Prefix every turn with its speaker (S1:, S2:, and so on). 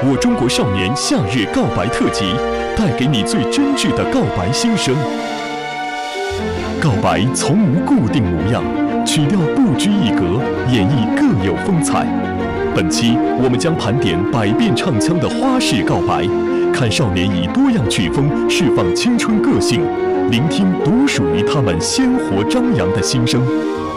S1: 我中国少年夏日告白特辑，带给你最真挚的告白心声。告白从无固定模样，曲调不拘一格，演绎各有风采。本期我们将盘点百变唱腔的花式告白，看少年以多样曲风释放青春个性，聆听独属于他们鲜活张扬的心声。